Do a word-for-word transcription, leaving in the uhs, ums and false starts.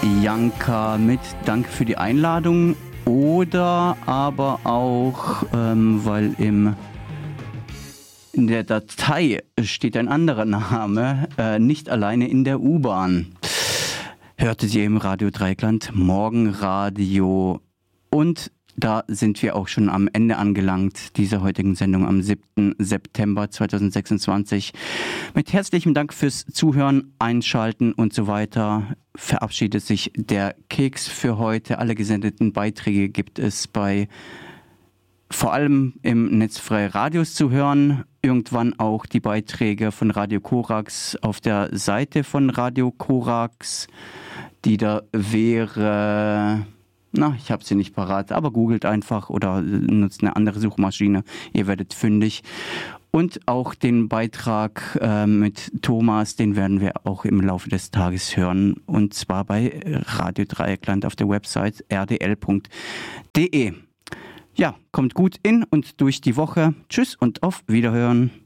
Janka mit Danke für die Einladung oder aber auch, ähm, weil im, in der Datei steht ein anderer Name, äh, nicht alleine in der U-Bahn. Hörte sie im Radio Dreieckland Morgenradio und da sind wir auch schon am Ende angelangt dieser heutigen Sendung am siebten September zweitausendsechsundzwanzig. Mit herzlichem Dank fürs Zuhören, Einschalten und so weiter verabschiedet sich der Keks für heute. Alle gesendeten Beiträge gibt es bei vor allem im Netzfrei Radios zu hören. Irgendwann auch die Beiträge von Radio Korax auf der Seite von Radio Korax, die da wäre... Na, ich habe sie nicht parat, aber googelt einfach oder nutzt eine andere Suchmaschine. Ihr werdet fündig. Und auch den Beitrag äh, mit Thomas, den werden wir auch im Laufe des Tages hören. Und zwar bei Radio Dreieckland auf der Website r d l punkt d e. Ja, kommt gut in und durch die Woche. Tschüss und auf Wiederhören.